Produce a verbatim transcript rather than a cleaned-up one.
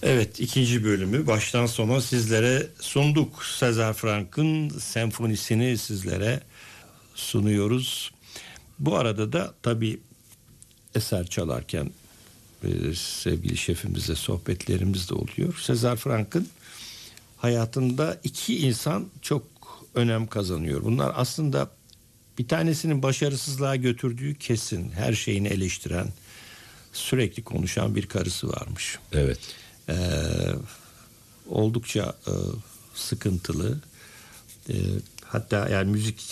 Evet, ikinci bölümü baştan sona sizlere sunduk. César Frank'ın senfonisini sizlere sunuyoruz. Bu arada da tabii eser çalarken e, sevgili şefimizle sohbetlerimiz de oluyor. César Frank'ın hayatında iki insan çok önem kazanıyor. Bunlar aslında bir tanesinin başarısızlığa götürdüğü kesin, her şeyini eleştiren, sürekli konuşan bir karısı varmış. Evet. Ee, oldukça e, sıkıntılı. E, hatta yani müzik